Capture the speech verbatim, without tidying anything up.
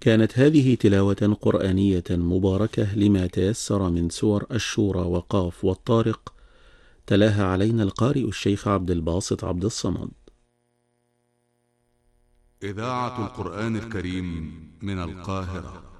كانت هذه تلاوة قرآنية مباركة لما تيسر من سور الشورى وقاف والطارق، تلاها علينا القارئ الشيخ عبد الباسط عبد الصمد. إذاعة القرآن الكريم من القاهرة.